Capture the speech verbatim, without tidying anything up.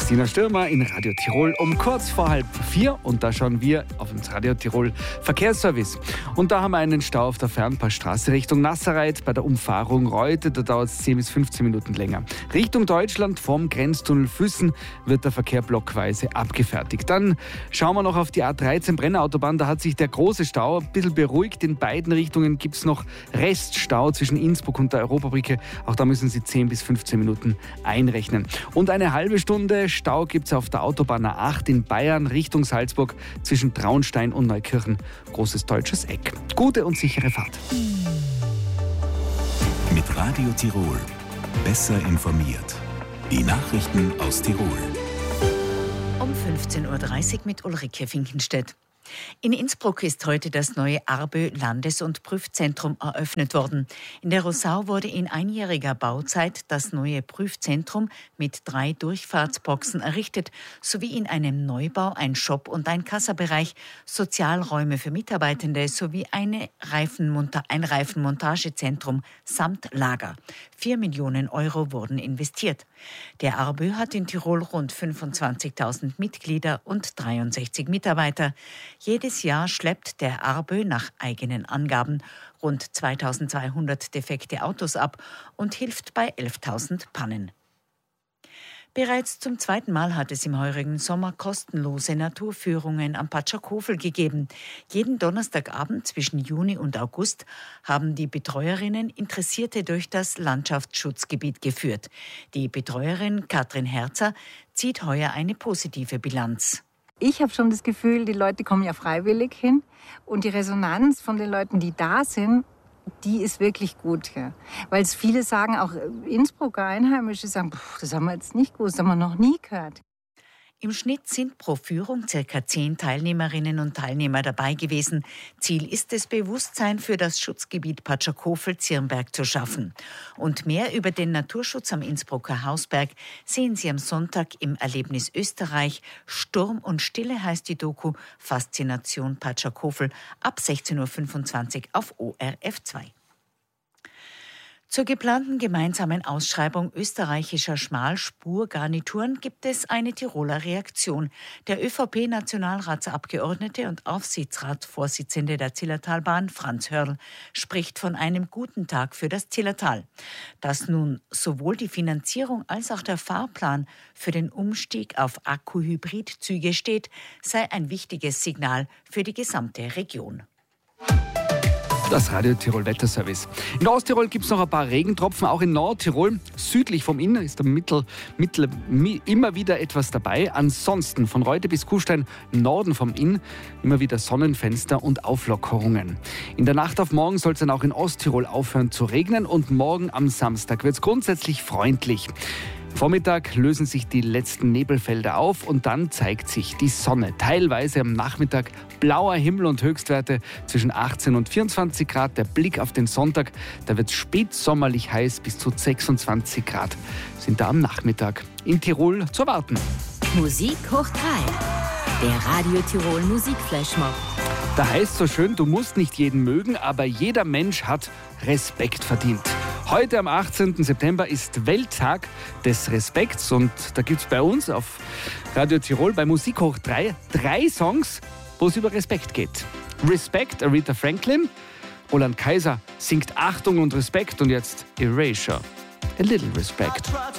Christina Stürmer in Radio Tirol um kurz vor halb vier. Und da schauen wir auf ins Radio Tirol Verkehrsservice. Und da haben wir einen Stau auf der Fernpassstraße Richtung Nasserreit bei der Umfahrung Reute. Da dauert es zehn bis fünfzehn Minuten länger. Richtung Deutschland vom Grenztunnel Füssen wird der Verkehr blockweise abgefertigt. Dann schauen wir noch auf die A dreizehn Brennerautobahn. Da hat sich der große Stau ein bisschen beruhigt. In beiden Richtungen gibt es noch Reststau zwischen Innsbruck und der Europabrücke. Auch da müssen Sie zehn bis fünfzehn Minuten einrechnen. Und eine halbe Stunde Stau gibt es auf der Autobahn A acht in Bayern Richtung Salzburg zwischen Traunstein und Neukirchen. Großes deutsches Eck. Gute und sichere Fahrt. Mit Radio Tirol. Besser informiert. Die Nachrichten aus Tirol. Um fünfzehn Uhr dreißig mit Ulrike Finkenstedt. In Innsbruck ist heute das neue ARBÖ-Landes- und Prüfzentrum eröffnet worden. In der Rossau wurde in einjähriger Bauzeit das neue Prüfzentrum mit drei Durchfahrtsboxen errichtet, sowie in einem Neubau ein Shop- und ein Kassabereich, Sozialräume für Mitarbeitende sowie eine Reifenmonta- ein Reifenmontagezentrum samt Lager. Vier Millionen Euro wurden investiert. Der ARBÖ hat in Tirol rund fünfundzwanzigtausend Mitglieder und dreiundsechzig Mitarbeiter. Jedes Jahr schleppt der ARBÖ nach eigenen Angaben rund zweitausendzweihundert defekte Autos ab und hilft bei elftausend Pannen. Bereits zum zweiten Mal hat es im heurigen Sommer kostenlose Naturführungen am Patschakofel gegeben. Jeden Donnerstagabend zwischen Juni und August haben die Betreuerinnen Interessierte durch das Landschaftsschutzgebiet geführt. Die Betreuerin Katrin Herzer zieht heuer eine positive Bilanz. Ich habe schon das Gefühl, die Leute kommen ja freiwillig hin und die Resonanz von den Leuten, die da sind, die ist wirklich gut. Ja. Weil es viele sagen, auch Innsbrucker Einheimische sagen, das haben wir jetzt nicht gewusst, das haben wir noch nie gehört. Im Schnitt sind pro Führung ca. zehn Teilnehmerinnen und Teilnehmer dabei gewesen. Ziel ist es, Bewusstsein für das Schutzgebiet Patschakofel-Zirnberg zu schaffen. Und mehr über den Naturschutz am Innsbrucker Hausberg sehen Sie am Sonntag im Erlebnis Österreich. Sturm und Stille heißt die Doku Faszination Patschakofel ab sechzehn Uhr fünfundzwanzig auf O R F zwei. Zur geplanten gemeinsamen Ausschreibung österreichischer Schmalspurgarnituren gibt es eine Tiroler Reaktion. Der ÖVP-Nationalratsabgeordnete und Aufsichtsratsvorsitzende der Zillertalbahn, Franz Hörl, spricht von einem guten Tag für das Zillertal. Dass nun sowohl die Finanzierung als auch der Fahrplan für den Umstieg auf Akku-Hybrid-Züge steht, sei ein wichtiges Signal für die gesamte Region. Das Radio Tirol Wetterservice. In Osttirol gibt es noch ein paar Regentropfen, auch in Nordtirol. Südlich vom Inn ist im Mittel, Mittel mi, immer wieder etwas dabei. Ansonsten von Reute bis Kufstein, Norden vom Inn, immer wieder Sonnenfenster und Auflockerungen. In der Nacht auf morgen soll es dann auch in Osttirol aufhören zu regnen und morgen am Samstag wird es grundsätzlich freundlich. Vormittag lösen sich die letzten Nebelfelder auf und dann zeigt sich die Sonne. Teilweise am Nachmittag blauer Himmel und Höchstwerte zwischen achtzehn und vierundzwanzig Grad. Der Blick auf den Sonntag, da wird es spätsommerlich heiß, bis zu sechsundzwanzig Grad sind da am Nachmittag in Tirol zu erwarten. Musik hoch drei, der Radio Tirol Musikflashmob. Da heißt so schön, du musst nicht jeden mögen, aber jeder Mensch hat Respekt verdient. Heute am achtzehnten September ist Welttag des Respekts und da gibt es bei uns auf Radio Tirol bei Musik hoch drei drei Songs, wo es über Respekt geht. Respect, Aretha Franklin, Roland Kaiser singt Achtung und Respekt und jetzt Erasure, A Little Respect.